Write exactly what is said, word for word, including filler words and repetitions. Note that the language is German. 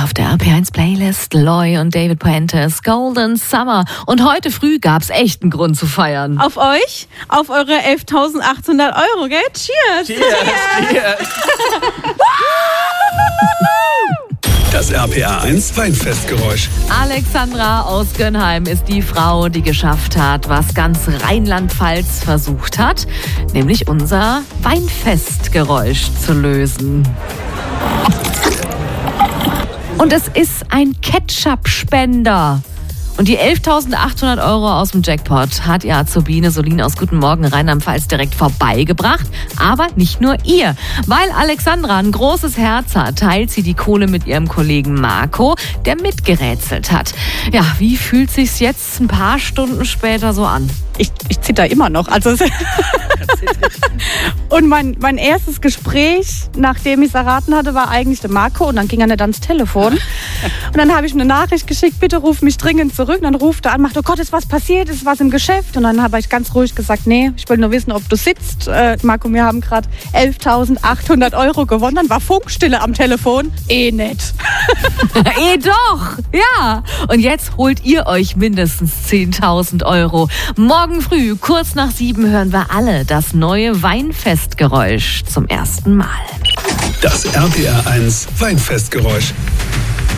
Hier auf der R P eins Playlist Loy und David Puentes Golden Summer. Und heute früh gab's echt einen Grund zu feiern. Auf euch, auf eure elftausendachthundert Euro, gell? Cheers! Cheers! Cheers! Das R P R eins Weinfestgeräusch. Alexandra aus Gönnheim ist die Frau, die geschafft hat, was ganz Rheinland-Pfalz versucht hat, nämlich unser Weinfestgeräusch zu lösen. Und es ist ein Ketchup-Spender. Und die elftausendachthundert Euro aus dem Jackpot hat ihr Azubine Solin aus Guten Morgen Rheinland-Pfalz direkt vorbeigebracht. Aber nicht nur ihr. Weil Alexandra ein großes Herz hat, teilt sie die Kohle mit ihrem Kollegen Marco, der mitgerätselt hat. Ja, wie fühlt sich's jetzt ein paar Stunden später so an? Ich, ich zitter immer noch. Also und mein, mein erstes Gespräch, nachdem ich es erraten hatte, war eigentlich der Marco. Und dann ging er nicht ans Telefon. Und dann habe ich eine Nachricht geschickt, bitte ruf mich dringend zurück. Und dann ruft er an, macht, oh Gott, ist was passiert, ist was im Geschäft? Und dann habe ich ganz ruhig gesagt, nee, ich will nur wissen, ob du sitzt. Äh, Marco, wir haben gerade elftausendachthundert Euro gewonnen. Dann war Funkstille am Telefon. Eh nicht. eh doch, ja. Und jetzt holt ihr euch mindestens zehntausend Euro. Morgen früh, kurz nach sieben, hören wir alle das neue Weinfestgeräusch zum ersten Mal. Das R P R eins Weinfestgeräusch.